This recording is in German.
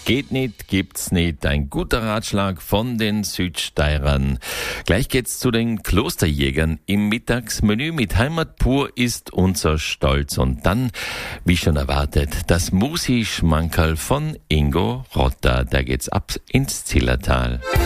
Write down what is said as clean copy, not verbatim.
Geht nicht, gibt's nicht. Ein guter Ratschlag von den Südsteirern. Gleich geht's zu den Klosterjägern. Im Mittagsmenü mit Heimat pur ist unser Stolz. Und dann, wie schon erwartet, das Musi-Schmankerl von Ingo Rotter. Da geht's ab ins Zillertal.